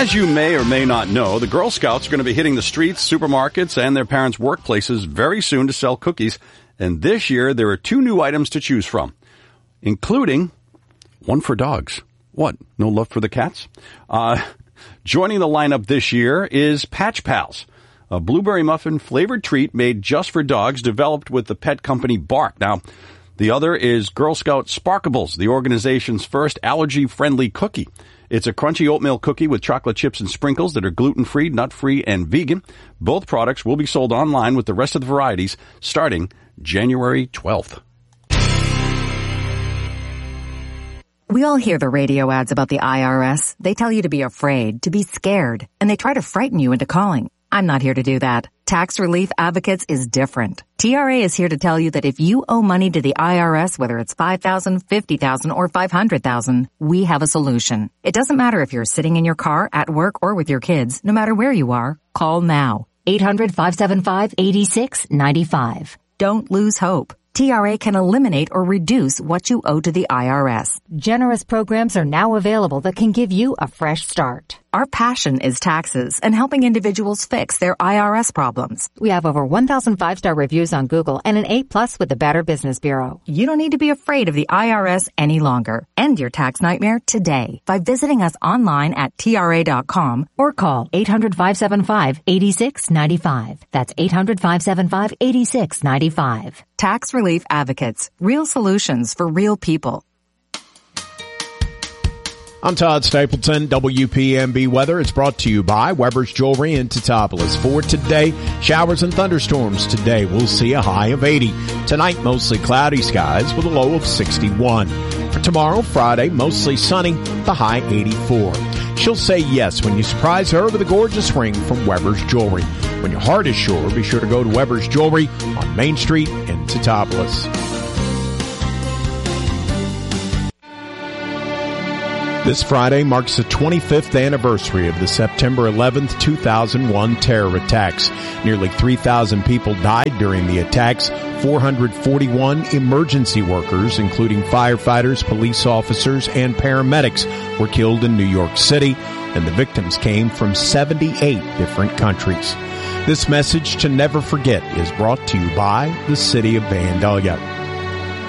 As you may or may not know, the Girl Scouts are going to be hitting the streets, supermarkets, and their parents' workplaces very soon to sell cookies. And this year, there are 2 new items to choose from, including one for dogs. What? No love for the cats? Joining the lineup this year is Patch Pals, a blueberry muffin flavored treat made just for dogs, developed with the pet company Bark. Now, the other is Girl Scout Sparkables, the organization's first allergy-friendly cookie. It's a crunchy oatmeal cookie with chocolate chips and sprinkles that are gluten-free, nut-free, and vegan. Both products will be sold online with the rest of the varieties starting January 12th. We all hear the radio ads about the IRS. They tell you to be afraid, to be scared, and they try to frighten you into calling. I'm not here to do that. Tax Relief Advocates is different. TRA is here to tell you that if you owe money to the IRS, whether it's $5,000, $50,000, or $500,000, we have a solution. It doesn't matter if you're sitting in your car, at work, or with your kids. No matter where you are, call now. 800-575-8695. Don't lose hope. TRA can eliminate or reduce what you owe to the IRS. Generous programs are now available that can give you a fresh start. Our passion is taxes and helping individuals fix their IRS problems. We have over 1,000 5-star reviews on Google and an A+ with the Better Business Bureau. You don't need to be afraid of the IRS any longer. End your tax nightmare today by visiting us online at TRA.com or call 800-575-8695. That's 800-575-8695. Tax Relief Advocates. Real solutions for real people. I'm Todd Stapleton. WPMB weather is brought to you by Weber's Jewelry in Teutopolis. For today, showers and thunderstorms today. We'll see a high of 80. Tonight, mostly cloudy skies with a low of 61. For tomorrow, Friday, mostly sunny, the high 84. She'll say yes when you surprise her with a gorgeous ring from Weber's Jewelry. When your heart is sure, be sure to go to Weber's Jewelry on Main Street in Teutopolis. This Friday marks the 25th anniversary of the September 11th, 2001 terror attacks. Nearly 3,000 people died during the attacks. 441 emergency workers, including firefighters, police officers, and paramedics, were killed in New York City, and the victims came from 78 different countries. This message to never forget is brought to you by the City of Vandalia.